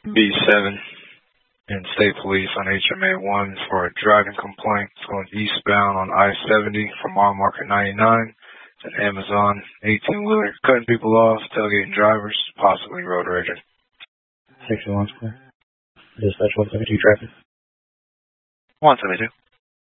B7 and State Police on HMA 1 for a driving complaint going eastbound on I-70 from Mile Market 99 to Amazon 18-wheeler, cutting people off, tailgating drivers, possibly road raging. 61 square. Dispatch 172 traffic. 172.